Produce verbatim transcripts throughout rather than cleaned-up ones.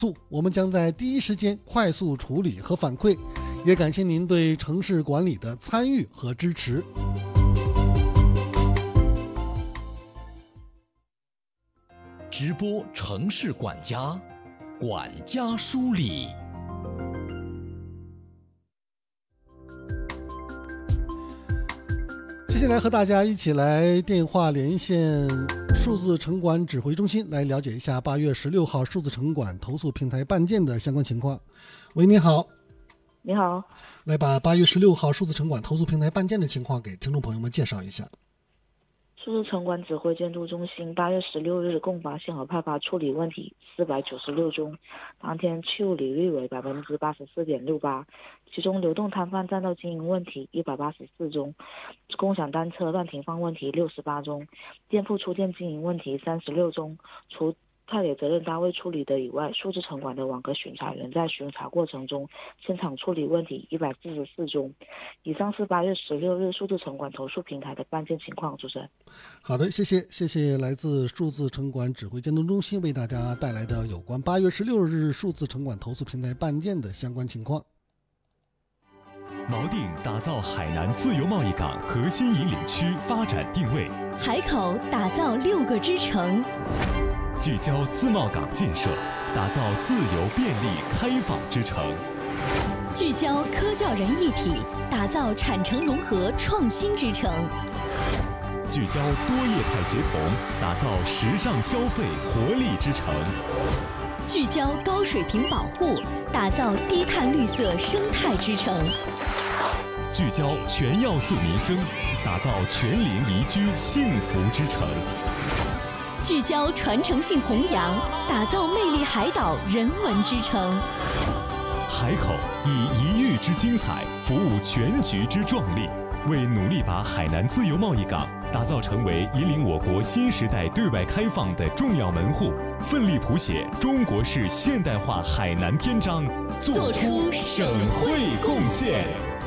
我们将在第一时间快速处理和反馈，也感谢您对城市管理的参与和支持。 直播城市管家，管家梳理。 接下来和大家一起来电话连线数字城管指挥中心，来了解一下八月十六号数字城管投诉平台办件的相关情况。喂，你好。 你好， 来把八月十六号数字城管投诉平台办件的情况给听众朋友们介绍一下。 数字城管指挥监督中心八月十六日共发现和派发处理问题四百九十六宗，当天去务比率为百分之八十四点六八，其中流动摊贩占道经营问题一百八十四宗，共享单车乱停放问题六十八宗，店铺出店经营问题三十六宗。除派给责任单位处理的以外，数字城管的网格巡查员在巡查过程中现场处理问题一百四十四宗。以上是八月十六日数字城管投诉平台的办件情况。主持人， 好的，谢谢，谢谢来自数字城管指挥监督中心为大家带来的有关八月十六日数字城管投诉平台办件的相关情况。 锚定打造海南自由贸易港核心引领区发展定位， 海口打造六个支城。 聚焦自贸港建设，打造自由便利开放之城； 聚焦科教人一体，打造产城融合创新之城； 聚焦多业态协同，打造时尚消费活力之城； 聚焦高水平保护，打造低碳绿色生态之城； 聚焦全要素民生，打造全龄宜居幸福之城； 聚焦传承性弘扬，打造魅力海岛人文之城。 海口以一域之精彩服务全局之壮丽，为努力把海南自由贸易港打造成为引领我国新时代对外开放的重要门户，奋力谱写中国式现代化海南篇章，做出省会贡献。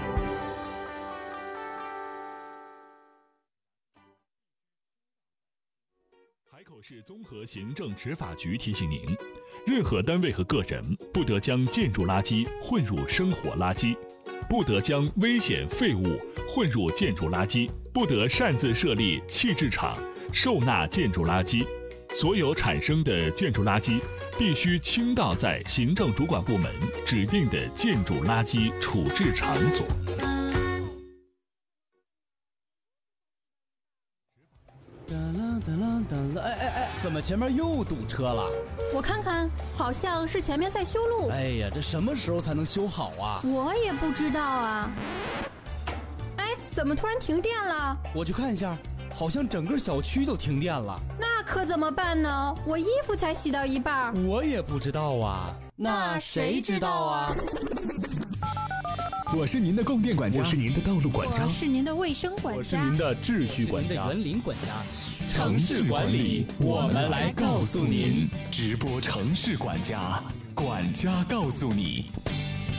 海口市综合行政执法局提醒您，任何单位和个人不得将建筑垃圾混入生活垃圾，不得将危险废物混入建筑垃圾，不得擅自设立弃置场收纳建筑垃圾。所有产生的建筑垃圾必须倾倒在行政主管部门指定的建筑垃圾处置场所。 哎哎哎，怎么前面又堵车了？ 我看看，好像是前面在修路。 哎呀，这什么时候才能修好啊？ 我也不知道啊。哎，怎么突然停电了？ 我去看一下，好像整个小区都停电了。 那可怎么办呢？我衣服才洗到一半。 我也不知道啊。那谁知道啊？ 我是您的供电管家，我是您的道路管家， 我是您的卫生管家， 我是您的秩序管家， 园林管家。 城市管理，我们来告诉您。直播城市管家，管家告诉你。